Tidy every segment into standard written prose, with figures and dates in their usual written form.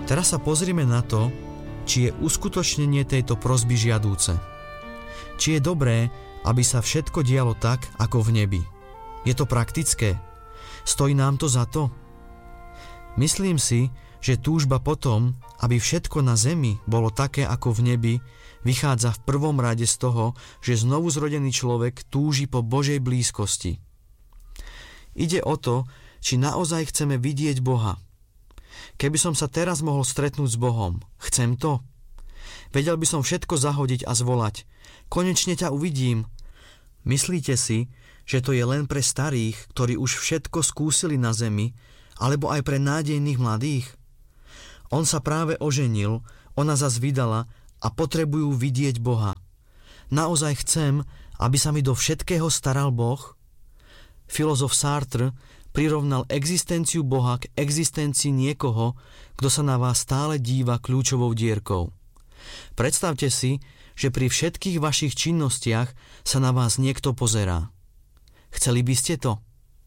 Teraz sa pozrime na to, či je uskutočnenie tejto prosby žiadúce. Či je dobré, aby sa všetko dialo tak, ako v nebi. Je to praktické? Stojí nám to za to? Myslím si, že túžba potom, aby všetko na zemi bolo také ako v nebi, vychádza v prvom rade z toho, že znovu zrodený človek túži po Božej blízkosti. Ide o to, či naozaj chceme vidieť Boha. Keby som sa teraz mohol stretnúť s Bohom, chcem to? Vedel by som všetko zahodiť a zvolať: konečne ťa uvidím. Myslíte si, že to je len pre starých, ktorí už všetko skúsili na zemi, alebo aj pre nádejných mladých? On sa práve oženil, ona zas vydala a potrebujú vidieť Boha. Naozaj chcem, aby sa mi do všetkého staral Boh? Filozof Sartre prirovnal existenciu Boha k existencii niekoho, kto sa na vás stále díva kľúčovou dierkou. Predstavte si, že pri všetkých vašich činnostiach sa na vás niekto pozerá. Chceli by ste to?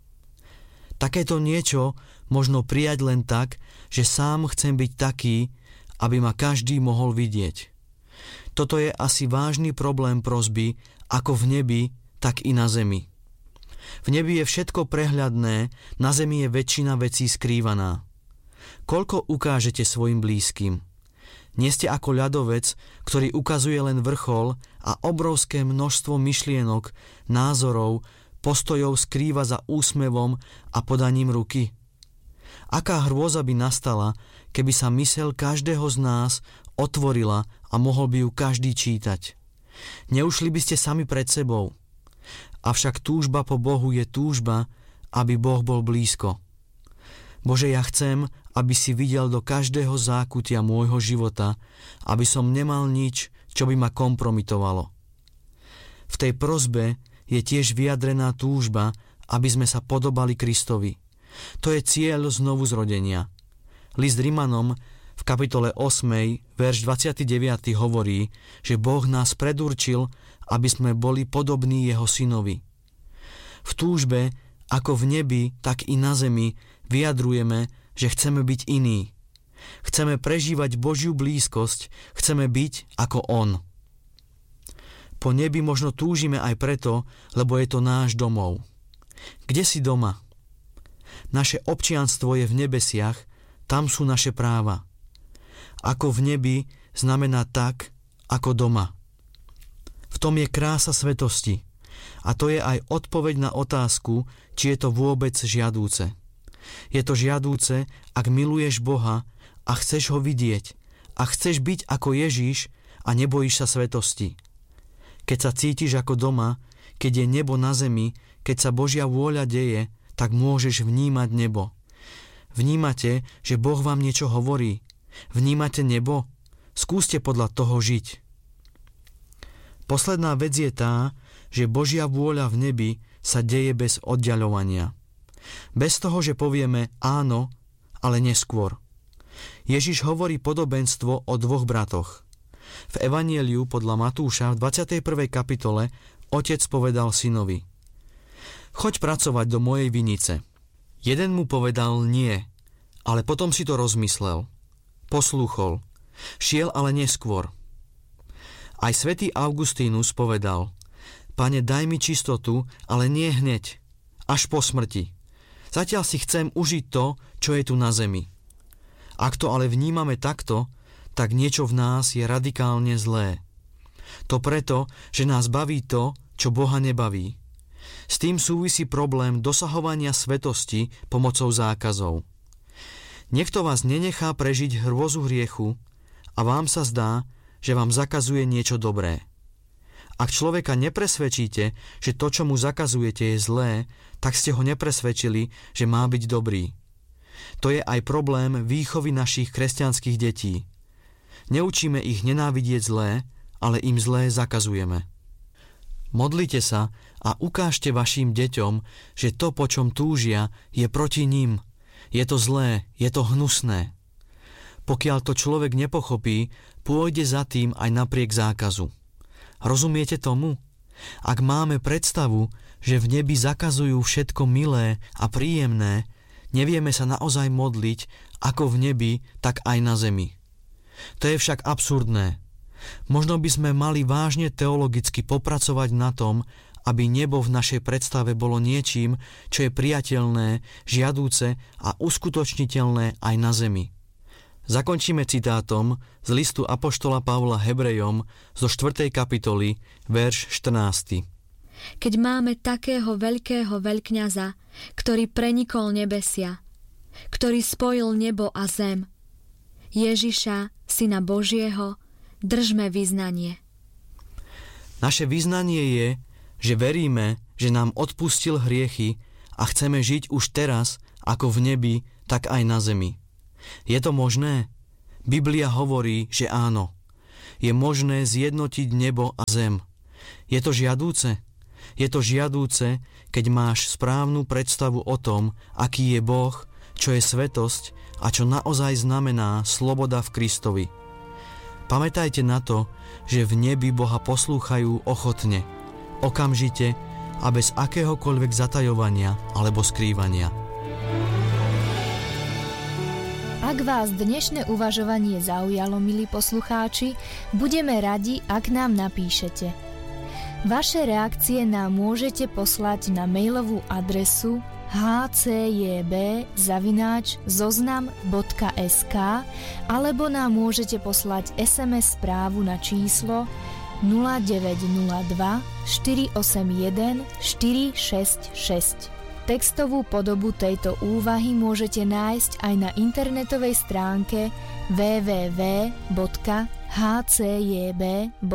Takéto niečo možno prijať len tak, že sám chcem byť taký, aby ma každý mohol vidieť. Toto je asi vážny problém prosby, ako v nebi, tak i na zemi. V nebi je všetko prehľadné, na zemi je väčšina vecí skrývaná. Koľko ukážete svojim blízkym? Nie ste ako ľadovec, ktorý ukazuje len vrchol a obrovské množstvo myšlienok, názorov, postojov skrýva za úsmevom a podaním ruky. Aká hrôza by nastala, keby sa myseľ každého z nás otvorila a mohol by ju každý čítať. Neušli by ste sami pred sebou. Avšak túžba po Bohu je túžba, aby Boh bol blízko. Bože, ja chcem, aby si videl do každého zákutia môjho života, aby som nemal nič, čo by ma kompromitovalo. V tej prosbe je tiež vyjadrená túžba, aby sme sa podobali Kristovi. To je cieľ znovu zrodenia. List Rimanom v kapitole 8, verš 29 hovorí, že Boh nás predurčil, aby sme boli podobní jeho synovi. V túžbe, ako v nebi, tak i na zemi, vyjadrujeme, že chceme byť iní. Chceme prežívať Božiu blízkosť, chceme byť ako On. Po nebi možno túžime aj preto, lebo je to náš domov. Kde si doma? Naše občianstvo je v nebesiach, tam sú naše práva. Ako v nebi znamená tak, ako doma. V tom je krása svetosti. A to je aj odpoveď na otázku, či je to vôbec žiadúce. Je to žiadúce, ak miluješ Boha a chceš ho vidieť a chceš byť ako Ježiš a nebojíš sa svetosti. Keď sa cítiš ako doma, keď je nebo na zemi, keď sa Božia vôľa deje, tak môžeš vnímať nebo. Vnímate, že Boh vám niečo hovorí? Vnímate nebo? Skúste podľa toho žiť. Posledná vec je tá, že Božia vôľa v nebi sa deje bez oddiaľovania. Bez toho, že povieme áno, ale neskôr. Ježiš hovorí podobenstvo o dvoch bratoch. V Evanieliu podľa Matúša v 21. kapitole otec povedal synovi: choď pracovať do mojej vinice. Jeden mu povedal nie, ale potom si to rozmyslel. Poslúchol. Šiel ale neskôr. Aj svätý Augustínus povedal: Pane, daj mi čistotu, ale nie hneď, až po smrti. Zatiaľ si chcem užiť to, čo je tu na zemi. Ak to ale vnímame takto, tak niečo v nás je radikálne zlé. To preto, že nás baví to, čo Boha nebaví. S tým súvisí problém dosahovania svetosti pomocou zákazov. Niekto vás nenechá prežiť hrôzu hriechu a vám sa zdá, že vám zakazuje niečo dobré. Ak človeka nepresvedčíte, že to, čo mu zakazujete, je zlé, tak ste ho nepresvedčili, že má byť dobrý. To je aj problém výchovy našich kresťanských detí. Neučíme ich nenávidieť zlé, ale im zlé zakazujeme. Modlite sa a ukážte vašim deťom, že to, po čom túžia, je proti ním. Je to zlé, je to hnusné. Pokiaľ to človek nepochopí, pôjde za tým aj napriek zákazu. Rozumiete tomu? Ak máme predstavu, že v nebi zakazujú všetko milé a príjemné, nevieme sa naozaj modliť ako v nebi, tak aj na zemi. To je však absurdné. Možno by sme mali vážne teologicky popracovať na tom, aby nebo v našej predstave bolo niečím, čo je priateľné, žiadúce a uskutočniteľné aj na zemi. Zakončíme citátom z listu apoštola Pavla Hebrejom zo 4. kapitoly, verš 14. Keď máme takého veľkého veľkňaza, ktorý prenikol nebesia, ktorý spojil nebo a zem, Ježiša, Syna Božieho, držme vyznanie. Naše vyznanie je, že veríme, že nám odpustil hriechy a chceme žiť už teraz, ako v nebi, tak aj na zemi. Je to možné? Biblia hovorí, že áno. Je možné zjednotiť nebo a zem. Je to žiadúce? Je to žiadúce, keď máš správnu predstavu o tom, aký je Boh, čo je svätosť a čo naozaj znamená sloboda v Kristovi. Pamätajte na to, že v nebi Boha poslúchajú ochotne, okamžite a bez akéhokoľvek zatajovania alebo skrývania. Ak vás dnešné uvažovanie zaujalo, milí poslucháči, budeme radi, ak nám napíšete. Vaše reakcie nám môžete poslať na mailovú adresu hcjb@zoznam.sk alebo nám môžete poslať SMS správu na číslo 0902 481 466. Textovú podobu tejto úvahy môžete nájsť aj na internetovej stránke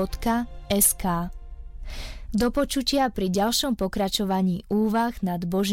www.hcjb.sk. Do počutia pri ďalšom pokračovaní úvah nad Božím